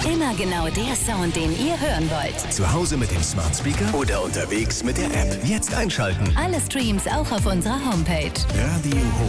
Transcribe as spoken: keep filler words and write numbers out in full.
Immer genau der Sound, den ihr hören wollt. Zu Hause mit dem Smart Speaker oder unterwegs mit der App. Jetzt einschalten. Alle Streams auch auf unserer Homepage. Radio Hof.